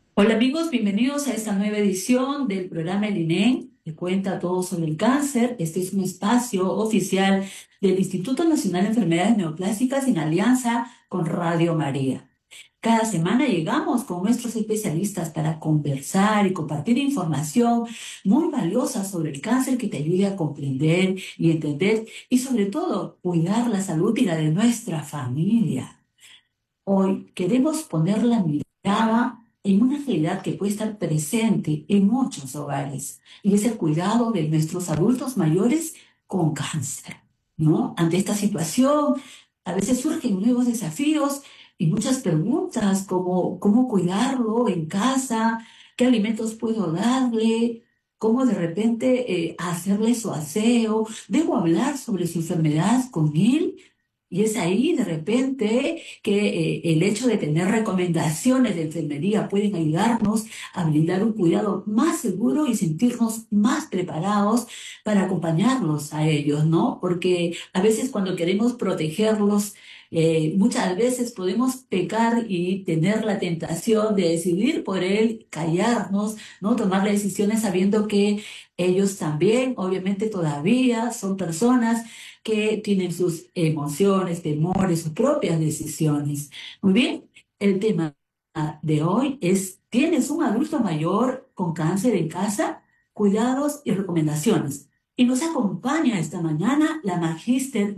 Hola amigos, bienvenidos a esta nueva edición del programa El INEN, que cuenta todo sobre el cáncer. Este es un espacio oficial del Instituto Nacional de Enfermedades Neoplásicas en alianza con Radio María. Cada semana llegamos con nuestros especialistas para conversar y compartir información muy valiosa sobre el cáncer que te ayude a comprender y entender y sobre todo cuidar la salud y la de nuestra familia. Hoy queremos poner la mirada en una realidad que puede estar presente en muchos hogares y es el cuidado de nuestros adultos mayores con cáncer, ¿no? Ante esta situación, a veces surgen nuevos desafíos y muchas preguntas como cómo cuidarlo en casa, qué alimentos puedo darle, cómo de repente hacerle su aseo, debo hablar sobre su enfermedad con él. Y es ahí de repente que el hecho de tener recomendaciones de enfermería pueden ayudarnos a brindar un cuidado más seguro y sentirnos más preparados para acompañarlos a ellos, ¿no? Porque a veces cuando queremos protegerlos, muchas veces podemos pecar y tener la tentación de decidir por él, callarnos, ¿no? Tomar las decisiones sabiendo que ellos también, obviamente, todavía son personas que tienen sus emociones, temores, sus propias decisiones. Muy bien, el tema de hoy es, ¿tienes un adulto mayor con cáncer en casa? Cuidados y recomendaciones. Y nos acompaña esta mañana la magíster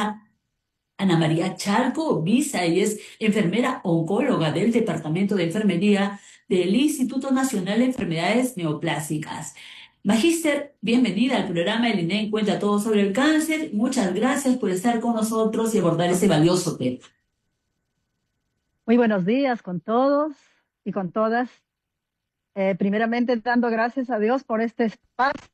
Ana María Chalco Visa, y es enfermera oncóloga del Departamento de Enfermería del Instituto Nacional de Enfermedades Neoplásicas. Magíster, bienvenida al programa El INEN Cuenta Todo sobre el Cáncer. Muchas gracias por estar con nosotros y abordar este valioso tema. Muy buenos días con todos y con todas. Primeramente, dando gracias a Dios por este espacio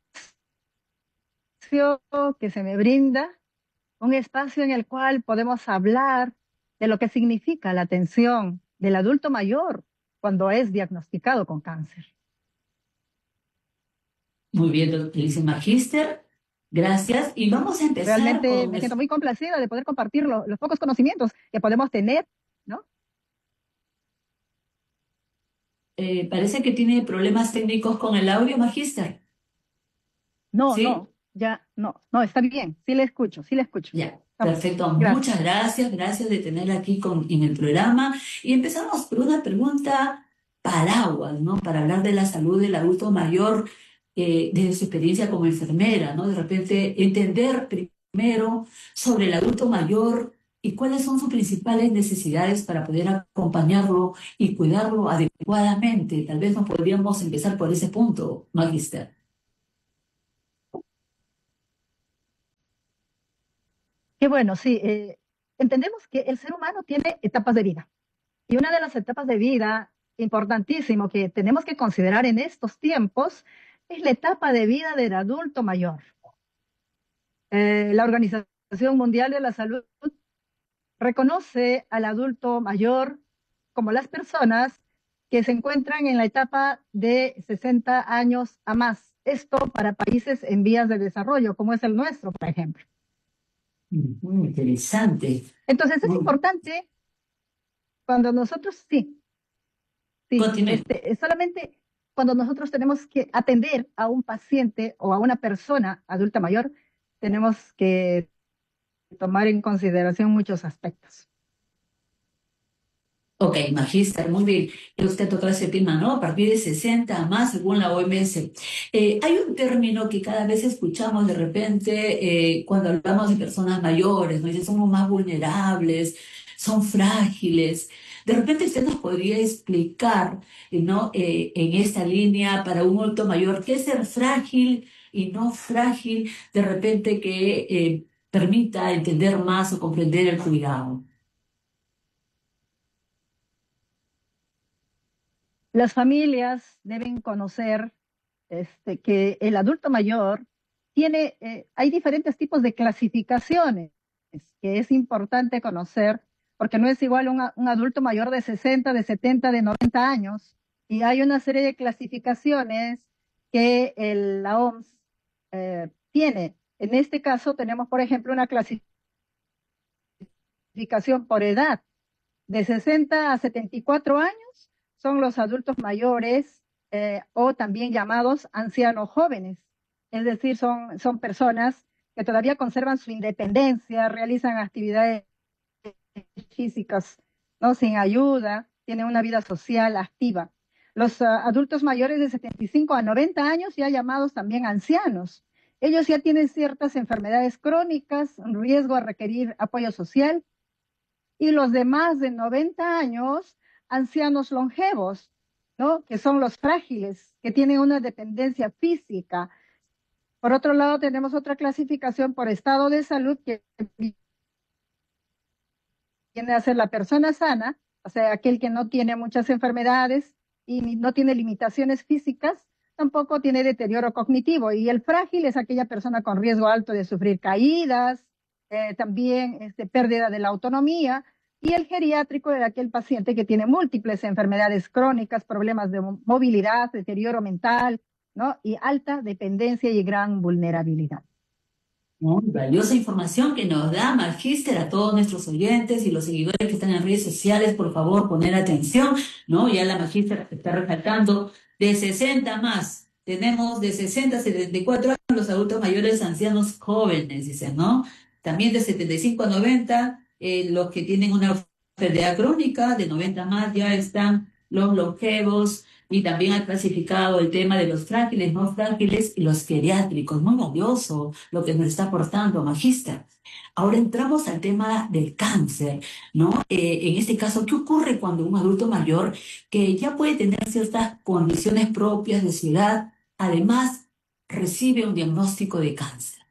que se me brinda, un espacio en el cual podemos hablar de lo que significa la atención del adulto mayor cuando es diagnosticado con cáncer. Muy bien, doctor, dice Magíster. Gracias. Y vamos a empezar Realmente con... me siento muy complacida de poder compartir los pocos conocimientos que podemos tener, ¿no? parece que tiene problemas técnicos con el audio, Magíster. No, ¿Sí? no, ya, no, está bien, sí le escucho, sí le escucho. Ya, Estamos, perfecto. gracias. Muchas gracias. Gracias de tenerla aquí en el programa. Y empezamos por una pregunta paraguas, ¿no? Para hablar de la salud del adulto mayor, desde su experiencia como enfermera, ¿no? De repente entender primero sobre el adulto mayor y cuáles son sus principales necesidades para poder acompañarlo y cuidarlo adecuadamente. Tal vez nos podríamos empezar por ese punto, Magister. Qué bueno, sí. Entendemos que el ser humano tiene etapas de vida. Y una de las etapas de vida importantísimo que tenemos que considerar en estos tiempos es la etapa de vida del adulto mayor. La Organización Mundial de la Salud reconoce al adulto mayor como las personas que se encuentran en la etapa de 60 años a más. Esto para países en vías de desarrollo, como es el nuestro, por ejemplo. Muy interesante. Entonces es Muy- importante cuando nosotros, sí, sí, Continúe. solamente cuando nosotros tenemos que atender a un paciente o a una persona adulta mayor, tenemos que tomar en consideración muchos aspectos. Ok, magíster, muy bien. Y usted tocó ese tema, ¿no? A partir de 60 más, según la OMS. Hay un término que cada vez escuchamos de repente cuando hablamos de personas mayores, ¿no? Dicen, somos más vulnerables, son frágiles. De repente usted nos podría explicar, ¿no? En esta línea para un adulto mayor, ¿qué es ser frágil y no frágil? De repente que permita entender más o comprender el cuidado. Las familias deben conocer que el adulto mayor tiene, hay diferentes tipos de clasificaciones que es importante conocer, porque no es igual un adulto mayor de 60, de 70, de 90 años, y hay una serie de clasificaciones que la OMS tiene. En este caso tenemos, por ejemplo, una clasificación por edad de 60 a 74 años. son los adultos mayores o también llamados ancianos jóvenes. Es decir, son personas que todavía conservan su independencia, realizan actividades físicas, ¿no? Sin ayuda, tienen una vida social activa. Los adultos mayores de 75 a 90 años, ya llamados también ancianos, ellos ya tienen ciertas enfermedades crónicas, un riesgo a requerir apoyo social, y los de más de 90 años, ancianos longevos, ¿no? Que son los frágiles, que tienen una dependencia física. Por otro lado, tenemos otra clasificación por estado de salud que viene a ser la persona sana, o sea, aquel que no tiene muchas enfermedades y no tiene limitaciones físicas, tampoco tiene deterioro cognitivo. Y el frágil es aquella persona con riesgo alto de sufrir caídas, también pérdida de la autonomía. Y el geriátrico es aquel paciente que tiene múltiples enfermedades crónicas, problemas de movilidad, deterioro mental, ¿no? Y alta dependencia y gran vulnerabilidad. Muy valiosa información que nos da Magíster a todos nuestros oyentes y los seguidores que están en redes sociales, por favor, poner atención, ¿no? Ya la Magíster está resaltando de 60 más. Tenemos de 60 a 74 años los adultos mayores, ancianos jóvenes, dicen, ¿no? También de 75 a 90, los que tienen una enfermedad crónica, de 90 más ya están los longevos, y también ha clasificado el tema de los frágiles, no frágiles y los geriátricos. Muy valioso lo que nos está aportando, Magista. Ahora entramos al tema del cáncer, ¿no? En este caso, ¿qué ocurre cuando un adulto mayor que ya puede tener ciertas condiciones propias de su edad, además recibe un diagnóstico de cáncer?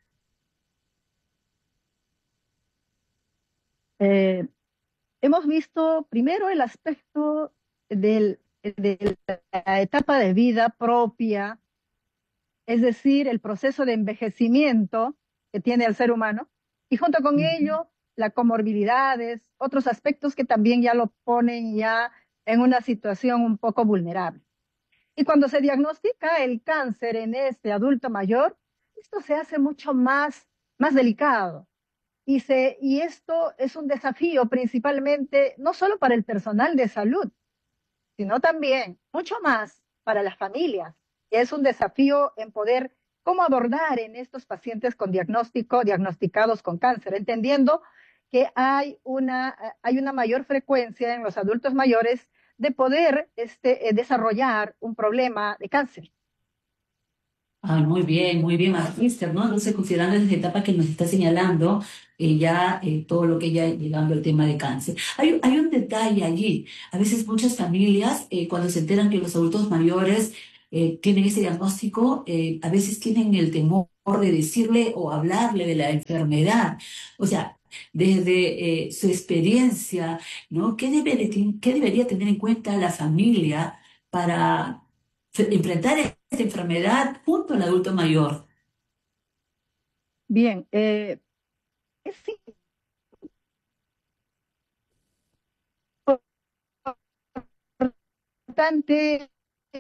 Eh, Hemos visto primero el aspecto de la etapa de vida propia, es decir, el proceso de envejecimiento que tiene el ser humano, y junto con ello, las comorbilidades, otros aspectos que también ya lo ponen ya en una situación un poco vulnerable. Y cuando se diagnostica el cáncer en este adulto mayor, esto se hace mucho más delicado. Y esto es un desafío principalmente, no solo para el personal de salud, sino también mucho más para las familias. Es un desafío en poder cómo abordar en estos pacientes con diagnosticados con cáncer, entendiendo que hay una mayor frecuencia en los adultos mayores de poder desarrollar un problema de cáncer. Ay, muy bien, Magíster, ¿no? Entonces, considerando esa etapa que nos está señalando, ya todo lo que ya llegando al tema de cáncer. Hay un detalle allí. A veces muchas familias, cuando se enteran que los adultos mayores tienen ese diagnóstico, a veces tienen el temor de decirle o hablarle de la enfermedad. O sea, desde su experiencia, ¿no? ¿Qué debería tener en cuenta la familia para enfrentar esta enfermedad junto al adulto mayor? Bien, es importante,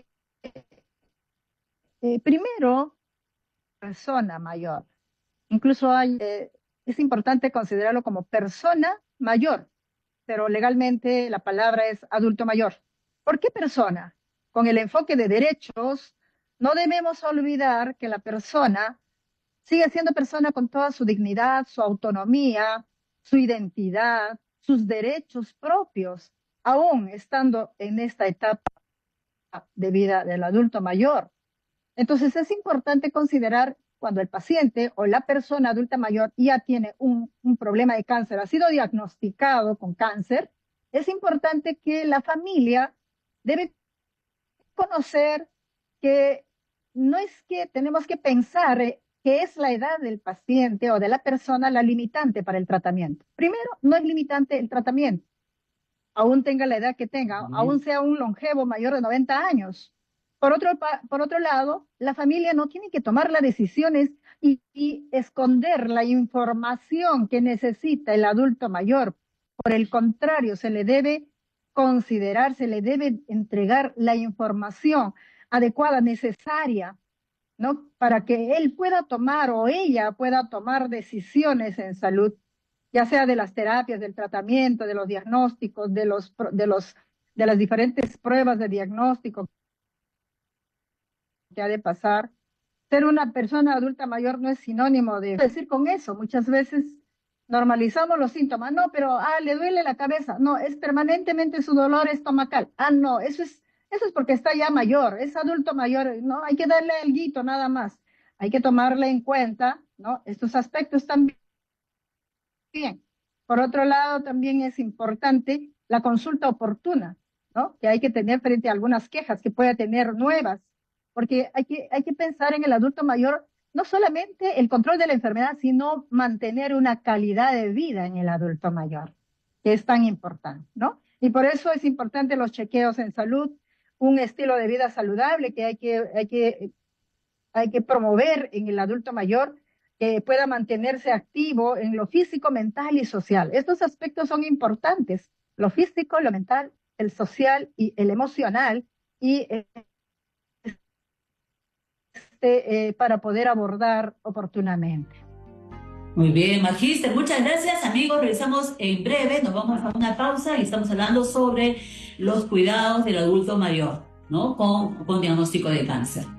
primero, persona mayor. Incluso es importante considerarlo como persona mayor, pero legalmente la palabra es adulto mayor. ¿Por qué persona? Con el enfoque de derechos, no debemos olvidar que la persona sigue siendo persona con toda su dignidad, su autonomía, su identidad, sus derechos propios, aún estando en esta etapa de vida del adulto mayor. Entonces es importante considerar cuando el paciente o la persona adulta mayor ya tiene un problema de cáncer, ha sido diagnosticado con cáncer, es importante que la familia debe conocer que no es que tenemos que pensar que es la edad del paciente o de la persona la limitante para el tratamiento. Primero, no es limitante el tratamiento, aún tenga la edad que tenga, aún sea un longevo mayor de 90 años. Por otro lado, la familia no tiene que tomar las decisiones y esconder la información que necesita el adulto mayor. Por el contrario, se le debe considerar, se le debe entregar la información adecuada, necesaria, ¿no? Para que él pueda tomar o ella pueda tomar decisiones en salud, ya sea de las terapias, del tratamiento, de los diagnósticos, de las diferentes pruebas de diagnóstico que ha de pasar. Ser una persona adulta mayor no es sinónimo de decir con eso. Muchas veces normalizamos los síntomas. No, pero le duele la cabeza. No, es permanentemente su dolor estomacal. No, eso es porque está ya mayor, es adulto mayor. No, hay que darle el guito nada más. Hay que tomarle en cuenta, ¿no? Estos aspectos también. Por otro lado, también es importante la consulta oportuna, ¿no? Que hay que tener frente a algunas quejas que pueda tener nuevas, porque hay que pensar en el adulto mayor, no solamente el control de la enfermedad, sino mantener una calidad de vida en el adulto mayor, que es tan importante, ¿no? Y por eso es importante los chequeos en salud, un estilo de vida saludable que hay que promover en el adulto mayor, que pueda mantenerse activo en lo físico, mental y social. Estos aspectos son importantes, lo físico, lo mental, el social y el emocional, y para poder abordar oportunamente. Muy bien, Magíster, muchas gracias, amigos. Regresamos en breve, nos vamos a una pausa y estamos hablando sobre los cuidados del adulto mayor, ¿no? Con diagnóstico de cáncer.